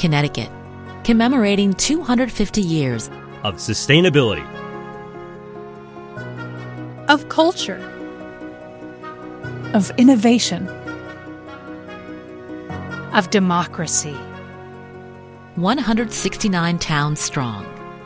Connecticut, commemorating 250 years of sustainability, of culture, of innovation, of democracy. 169 towns strong.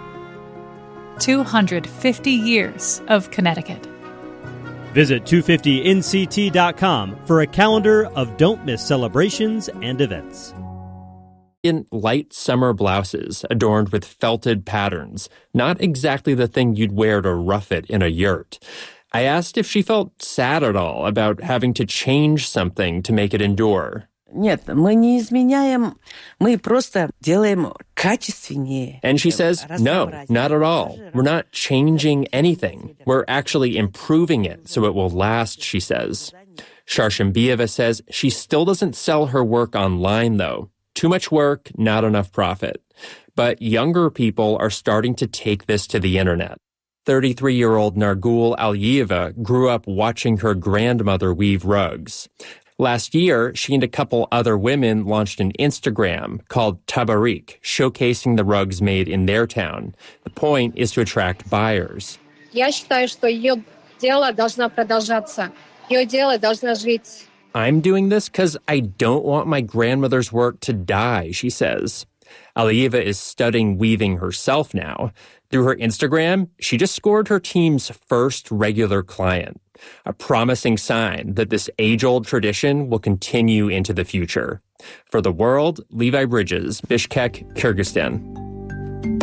250 years of Connecticut. Visit 250nct.com for a calendar of don't miss celebrations and events. In light summer blouses adorned with felted patterns, not exactly the thing you'd wear to rough it in a yurt. I asked if she felt sad at all about having to change something to make it endure. Нет, мы не изменяем, мы просто делаем качественнее. And she says, no, not at all. We're not changing anything. We're actually improving it so it will last, she says. Sharshambieva says she still doesn't sell her work online, though. Too much work, not enough profit. But younger people are starting to take this to the internet. 33-year-old Nargul Aliyeva grew up watching her grandmother weave rugs. Last year, she and a couple other women launched an Instagram called Tabarik, showcasing the rugs made in their town. The point is to attract buyers. Я считаю, что ее дело должно продолжаться. Ее дело должно жить. I'm doing this because I don't want my grandmother's work to die, she says. Aliyeva is studying weaving herself now. Through her Instagram, she just scored her team's first regular client, a promising sign that this age-old tradition will continue into the future. For The World, Levi Bridges, Bishkek, Kyrgyzstan.